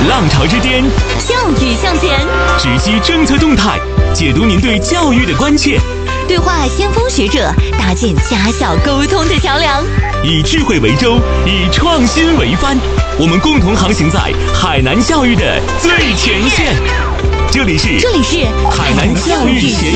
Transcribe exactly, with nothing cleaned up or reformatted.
浪潮之巅， 教育向前， 直击政策动态，解读您对教育的关切， 对话先锋学者，搭建家校沟通的桥梁。 以智慧为舟，以创新为帆，我们共同航行在海南教育的最前线。这里是这里是海南教育协